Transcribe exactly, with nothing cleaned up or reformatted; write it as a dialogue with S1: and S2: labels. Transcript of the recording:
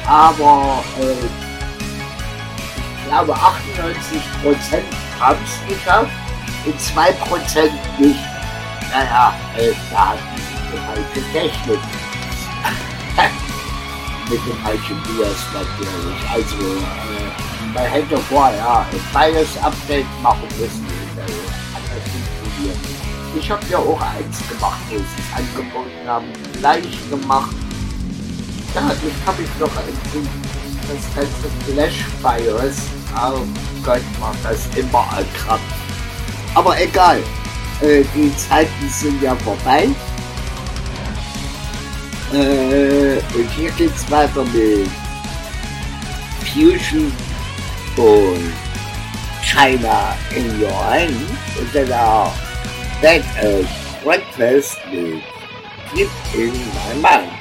S1: aber äh, ich glaube achtundneunzig Prozent haben es geschafft und zwei Prozent nicht. Naja, äh, da hat die falsche Technik. Mit dem falschen BIOS natürlich. Also, äh, man hätte vorher ein BIOS-Update machen müssen. Äh, hat das funktioniert. Ich habe ja auch eins gemacht, wo sie es angeboten haben. Gleich gemacht. Ja, ich habe ich noch ein, das ganze Flash-BIOS. Oh Gott, macht das immer erkrankt. Aber egal. Äh, die Zeiten sind ja vorbei. Äh, und hier geht's weiter mit Fusion und China in Your Hand und dann auch Back of Breakfast mit Keep in My Mind.